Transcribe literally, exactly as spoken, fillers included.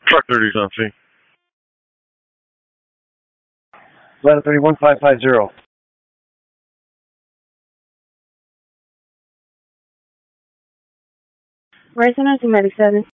Truck thirty something. eleven thirty-one five five zero. Where's the nursing medic seven?